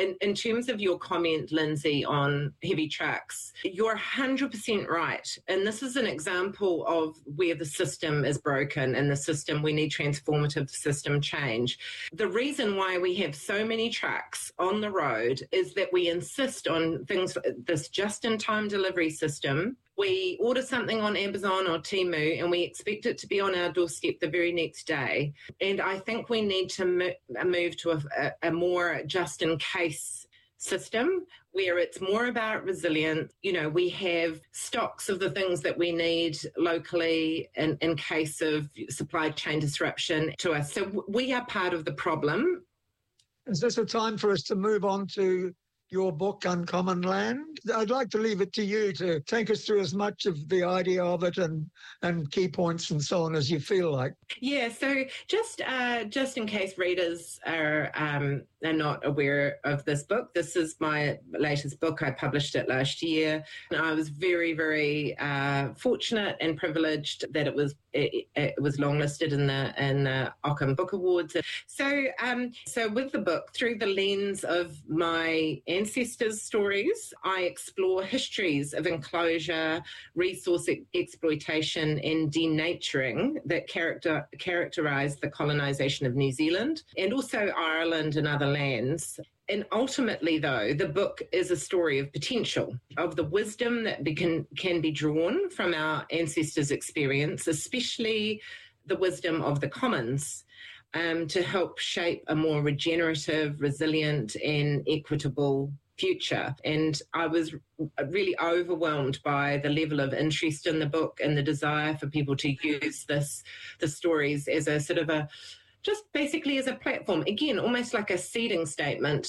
in terms of your comment, Lindsay, on heavy trucks, you're 100% right. And this is an example of where the system is broken and the system, we need transformative system change. The reason why we have so many trucks on the road is that we insist on things, this just-in-time delivery system. We order something on Amazon or Temu and we expect it to be on our doorstep the very next day. And I think we need to move to a more just-in-case system where it's more about resilience. You know, we have stocks of the things that we need locally in case of supply chain disruption to us. So we are part of the problem. Is this a time for us to move on to your book, Uncommon Land? I'd like to leave it to you to take us through as much of the idea of it and key points and so on as you feel like. Yeah, so just in case readers are not aware of this book, this is my latest book. I published it last year, and I was very, very fortunate and privileged that it was longlisted in the Ockham Book Awards. So with the book, through the lens of my ancestors' stories, I explore histories of enclosure, resource exploitation and denaturing that characterise the colonisation of New Zealand and also Ireland and other lands. And ultimately, though, the book is a story of potential, of the wisdom that can be drawn from our ancestors' experience, especially the wisdom of the commons, to help shape a more regenerative, resilient and equitable future. And I was really overwhelmed by the level of interest in the book and the desire for people to use the stories as a sort of just basically as a platform, again, almost like a seeding statement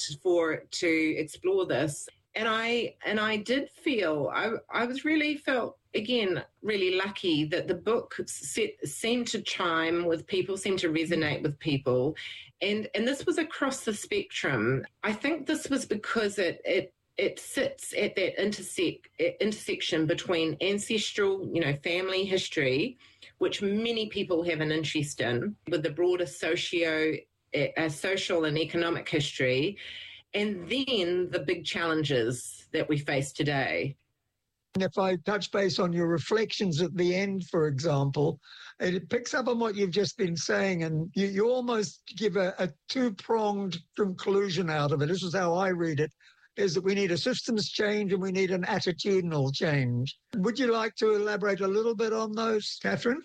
to explore this. And I did feel, I was really felt, again, really lucky that the book seemed to chime with people, seemed to resonate with people. And this was across the spectrum. I think this was because it sits at that intersection between ancestral, family history, which many people have an interest in, with the broader social and economic history, and then the big challenges that we face today. And if I touch base on your reflections at the end, for example, it picks up on what you've just been saying, and you almost give a two-pronged conclusion out of it. This is how I read it, is that we need a systems change and we need an attitudinal change. Would you like to elaborate a little bit on those, Catherine?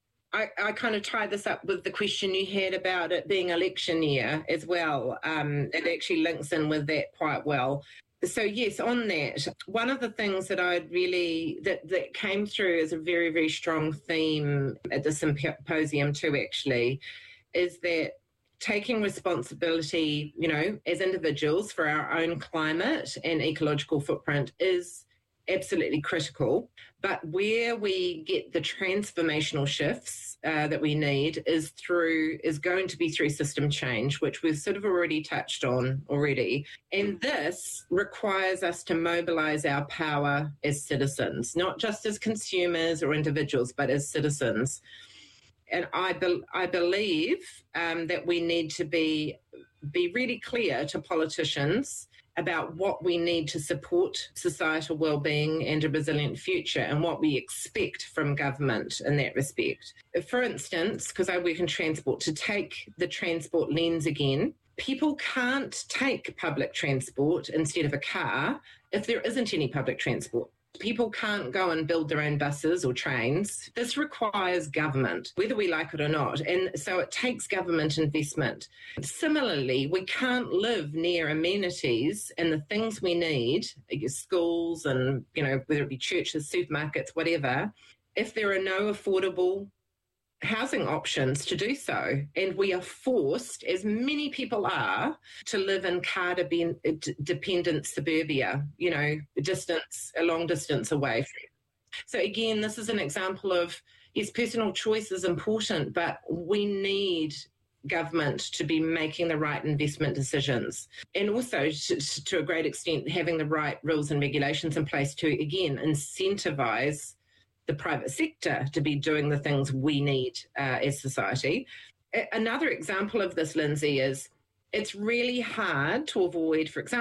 I kind of tied this up with the question you had about it being election year as well. It actually links in with that quite well. So yes, on that, one of the things that I'd really, that came through as a very, very strong theme at the symposium too, actually, is that taking responsibility, as individuals for our own climate and ecological footprint is absolutely critical. But where we get the transformational shifts that we need is going to be through system change, which we've sort of already touched on already. And this requires us to mobilise our power as citizens, not just as consumers or individuals, but as citizens. And I believe that we need to be really clear to politicians about what we need to support societal well-being and a resilient future and what we expect from government in that respect. For instance, because I work in transport, to take the transport lens again, people can't take public transport instead of a car if there isn't any public transport. People can't go and build their own buses or trains. This requires government, whether we like it or not. And so it takes government investment. Similarly, we can't live near amenities and the things we need, schools and, whether it be churches, supermarkets, whatever, if there are no affordable housing options to do so. And we are forced, as many people are, to live in car-dependent suburbia, a long distance away. So again, this is an example of, yes, personal choice is important, but we need government to be making the right investment decisions. And also, to a great extent, having the right rules and regulations in place to, again, incentivise the private sector to be doing the things we need as society. Another example of this, Lindsay, is it's really hard to avoid, for example,